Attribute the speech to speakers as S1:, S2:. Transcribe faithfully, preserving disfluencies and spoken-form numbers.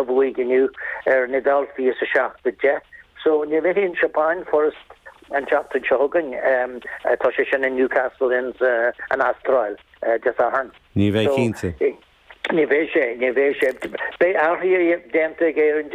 S1: a bhuaig iniu ar na dalfií a seachta de. So ni bhíonn Japan Forest an chapter chogan um tá sé sin in Newcastle in uh, an Astral uh, just a han.
S2: Ní bheith cínte.
S1: Ní bheith sé, ní bheith sé. Bé áthí dente géir